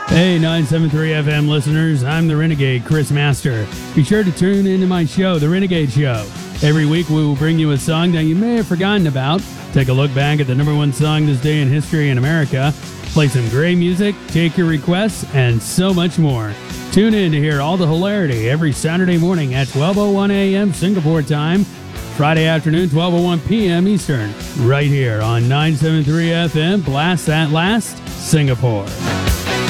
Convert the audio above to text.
Hey, 973 FM listeners, I'm the Renegade, Chris Master. Be sure to tune into my show, The Renegade Show. Every week we will bring you a song that you may have forgotten about, take a look back at the number one song this day in history in America, play some great music, take your requests, and so much more. Tune in to hear all the hilarity every Saturday morning at 12:01 a.m. Singapore time, Friday afternoon, 12:01 p.m. Eastern, right here on 973 FM, Blast That Last, Singapore.